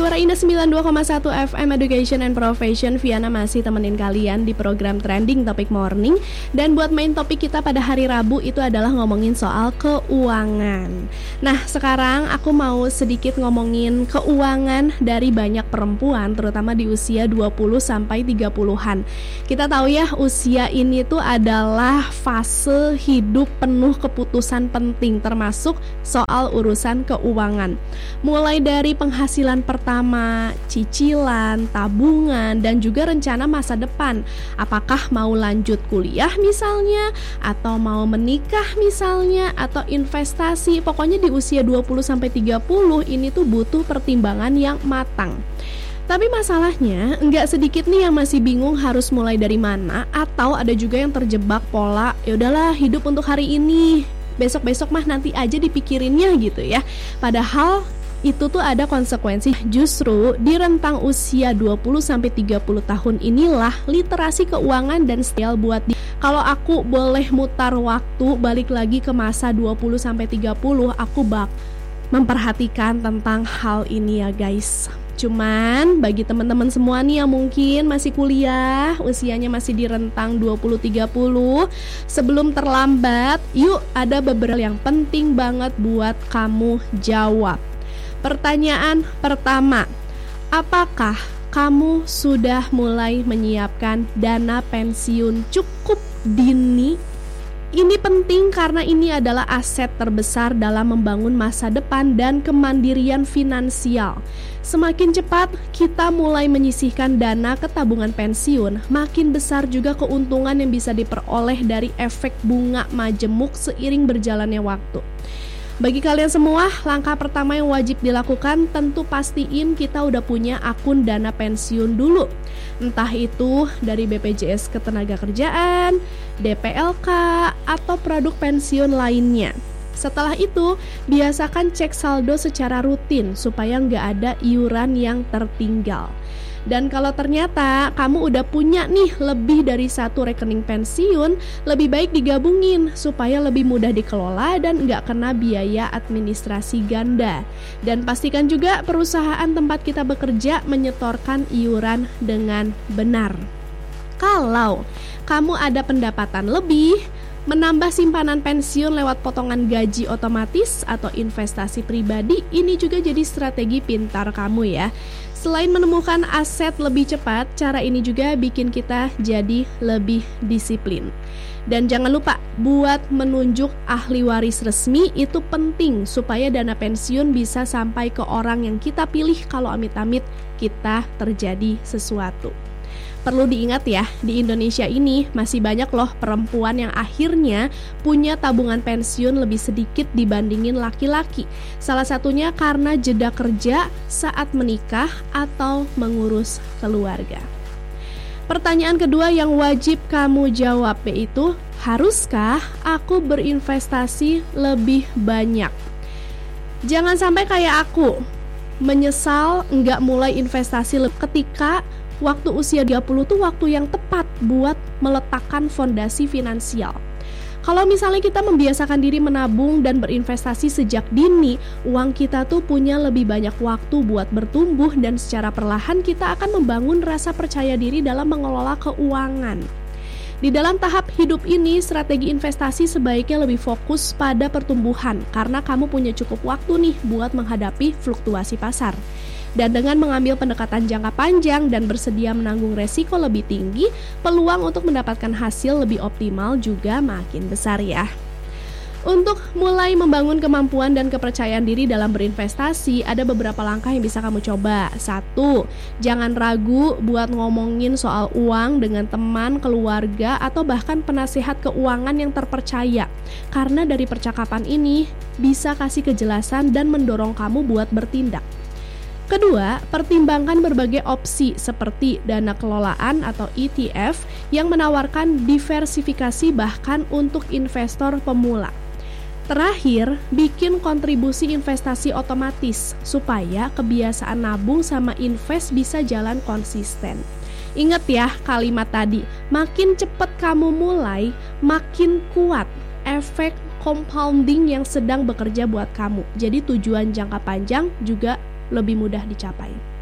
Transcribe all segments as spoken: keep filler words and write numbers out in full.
Suara Indah sembilan puluh dua koma satu F M Education and Profession. Viana masih temenin kalian di program Trending Topik Morning. Dan buat main topik kita pada hari Rabu itu adalah ngomongin soal keuangan. Nah, sekarang aku mau sedikit ngomongin keuangan dari banyak perempuan, terutama di usia dua puluh sampai tiga puluhan. Kita tahu ya, usia ini tuh adalah fase hidup penuh keputusan penting, termasuk soal urusan keuangan. Mulai dari penghasilan pertama, cicilan, tabungan, dan juga rencana masa depan. Apakah mau lanjut kuliah misalnya, atau mau menikah misalnya, atau investasi. Pokoknya di usia dua puluh sampai tiga puluh ini tuh butuh pertimbangan yang matang. Tapi masalahnya, nggak sedikit nih yang masih bingung harus mulai dari mana, atau ada juga yang terjebak pola, ya udahlah hidup untuk hari ini, besok-besok mah nanti aja dipikirinnya gitu ya. Padahal itu tuh ada konsekuensi. Justru di rentang usia dua puluh sampai tiga puluh tahun inilah literasi keuangan dan style buat di. Kalau aku boleh mutar waktu balik lagi ke masa dua puluh sampai tiga puluh, aku bak memperhatikan tentang hal ini ya guys. Cuman bagi teman-teman semua nih yang mungkin masih kuliah, usianya masih di rentang dua puluh tiga puluh, sebelum terlambat, yuk ada beberapa yang penting banget buat kamu jawab. Pertanyaan pertama, apakah kamu sudah mulai menyiapkan dana pensiun cukup dini? Ini penting karena ini adalah aset terbesar dalam membangun masa depan dan kemandirian finansial. Semakin cepat kita mulai menyisihkan dana ke tabungan pensiun, makin besar juga keuntungan yang bisa diperoleh dari efek bunga majemuk seiring berjalannya waktu. Bagi kalian semua, langkah pertama yang wajib dilakukan tentu pastiin kita udah punya akun dana pensiun dulu. Entah itu dari B P J S Ketenagakerjaan, D P L K, atau produk pensiun lainnya. Setelah itu, biasakan cek saldo secara rutin supaya nggak ada iuran yang tertinggal. Dan kalau ternyata kamu udah punya nih lebih dari satu rekening pensiun, lebih baik digabungin supaya lebih mudah dikelola dan nggak kena biaya administrasi ganda. Dan pastikan juga perusahaan tempat kita bekerja menyetorkan iuran dengan benar. Kalau kamu ada pendapatan lebih, menambah simpanan pensiun lewat potongan gaji otomatis atau investasi pribadi, ini juga jadi strategi pintar kamu ya. Selain menemukan aset lebih cepat, cara ini juga bikin kita jadi lebih disiplin. Dan jangan lupa, buat menunjuk ahli waris resmi itu penting supaya dana pensiun bisa sampai ke orang yang kita pilih kalau amit-amit kita terjadi sesuatu. Perlu diingat ya, di Indonesia ini masih banyak loh perempuan yang akhirnya punya tabungan pensiun lebih sedikit dibandingin laki-laki. Salah satunya karena jeda kerja saat menikah atau mengurus keluarga. Pertanyaan kedua yang wajib kamu jawab yaitu, haruskah aku berinvestasi lebih banyak? Jangan sampai kayak aku, menyesal nggak mulai investasi ketika waktu usia tiga puluh tuh waktu yang tepat buat meletakkan fondasi finansial. Kalau misalnya kita membiasakan diri menabung dan berinvestasi sejak dini, uang kita tuh punya lebih banyak waktu buat bertumbuh dan secara perlahan kita akan membangun rasa percaya diri dalam mengelola keuangan. Di dalam tahap hidup ini, strategi investasi sebaiknya lebih fokus pada pertumbuhan karena kamu punya cukup waktu nih buat menghadapi fluktuasi pasar. Dan dengan mengambil pendekatan jangka panjang dan bersedia menanggung resiko lebih tinggi, peluang untuk mendapatkan hasil lebih optimal juga makin besar ya. Untuk mulai membangun kemampuan dan kepercayaan diri dalam berinvestasi, ada beberapa langkah yang bisa kamu coba. Satu, jangan ragu buat ngomongin soal uang dengan teman, keluarga, atau bahkan penasehat keuangan yang terpercaya. Karena dari percakapan ini bisa kasih kejelasan dan mendorong kamu buat bertindak. Kedua, pertimbangkan berbagai opsi seperti dana kelolaan atau E T F yang menawarkan diversifikasi bahkan untuk investor pemula. Terakhir, bikin kontribusi investasi otomatis supaya kebiasaan nabung sama invest bisa jalan konsisten. Ingat ya kalimat tadi, makin cepat kamu mulai, makin kuat efek compounding yang sedang bekerja buat kamu. Jadi tujuan jangka panjang juga lebih mudah dicapai.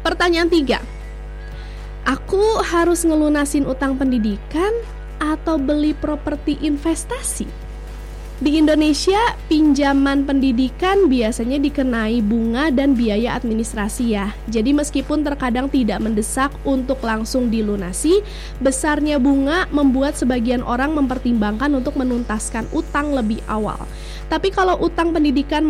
Pertanyaan tiga. Aku harus ngelunasin utang pendidikan atau beli properti investasi? Di Indonesia, pinjaman pendidikan biasanya dikenai bunga dan biaya administrasi ya. Jadi meskipun terkadang tidak mendesak untuk langsung dilunasi, besarnya bunga membuat sebagian orang mempertimbangkan untuk menuntaskan utang lebih awal. Tapi kalau utang pendidikan